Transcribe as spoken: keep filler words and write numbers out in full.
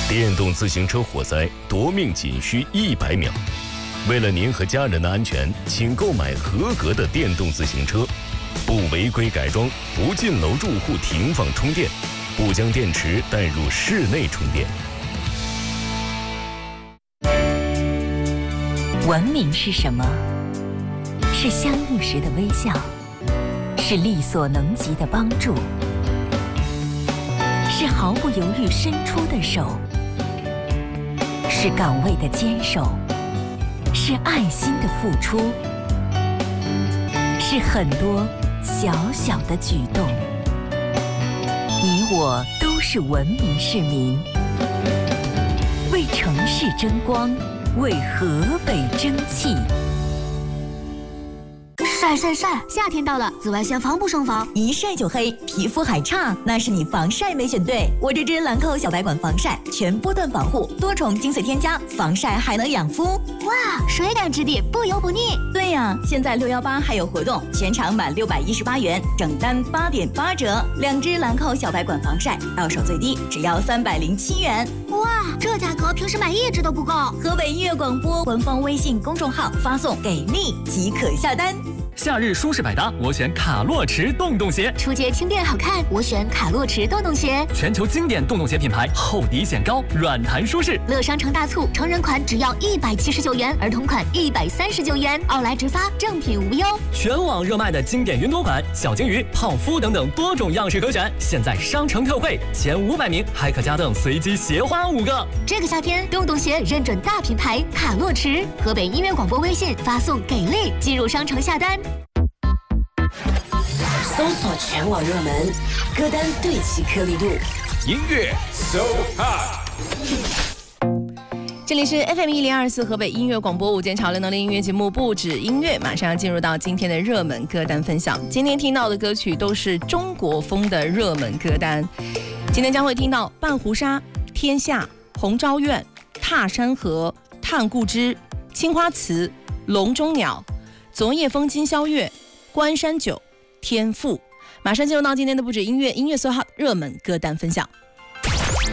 电动自行车火灾夺命仅需一百秒。为了您和家人的安全，请购买合格的电动自行车，不违规改装，不进楼住户停放充电，不将电池带入室内充电。 文明是什么？是相遇时的微笑，是力所能及的帮助，是毫不犹豫伸出的手，是岗位的坚守，是爱心的付出，是很多小小的举动。你我都是文明市民，为城市争光，为河北争气。 晒晒晒！夏天到了，紫外线防不胜防， 一晒就黑，皮肤还差，那是你防晒没选对。我这支兰蔻小白管防晒，全波段防护，多重精粹添加，防晒还能养肤。 哇，水感质地，不油不腻。 对呀，现在六一八还有活动，全场满六百一十八元，整单八点八折。两支兰蔻小白管防晒，到手最低只要三百零七元。 哇，这价格平时买一支都不够。 河北音乐广播官方微信公众号发送给力即可下单。 夏日舒适百搭，我选卡洛驰洞洞鞋。 出街轻便好看，我选卡洛驰洞洞鞋。 全球经典洞洞鞋品牌，厚底显高，软弹舒适。 乐商城大促，成人款只要一百七十九元，儿童款一百三十九元，奥莱直发，正品无忧。 全网热卖的经典云朵款、小金鱼、泡芙等等多种样式可选，现在商城特惠，前五百名还可加赠随机鞋花五个。 这个夏天，洞洞鞋认准大品牌卡洛驰。河北音乐广播微信发送给力，进入商城下单。 搜索全网热门歌单，对齐颗粒度， 音乐 So Hot。 这里是 F M 一零二四河北音乐广播午间潮流能力音乐节目，不止音乐，马上要进入到今天的热门歌单分享。今天听到的歌曲都是中国风的热门歌单。今天将会听到《半湖沙》、《天下》、《红昭愿》、《踏山河》、《探故知》、《青花瓷》、《笼中鸟》、《昨夜风今宵月》、《关山酒》、《天赋》。马上进入到今天的不止音乐音乐 So Hot 热门歌单分享。